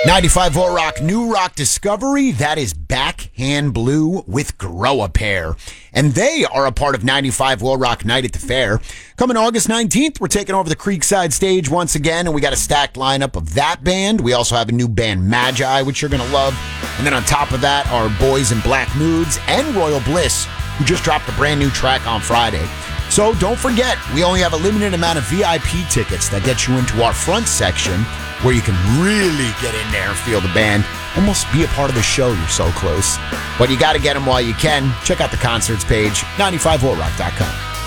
95 Volt Rock, New Rock Discovery. That is Backhand Blue with Grow a Pair. And they are a part of 95 Volt Rock Night at the Fair. Coming August 19th, we're taking over the Creekside stage once again, and we got a stacked lineup of that band. We also have a new band, Magi, which you're going to love. And then on top of that are Boys in Black Moods and Royal Bliss, who just dropped a brand new track on Friday. So don't forget, we only have a limited amount of VIP tickets that get you into our front section, where you can really get in there and feel the band. Almost be a part of the show, you're so close. But you got to get them while you can. Check out the concerts page, 95voltrock.com.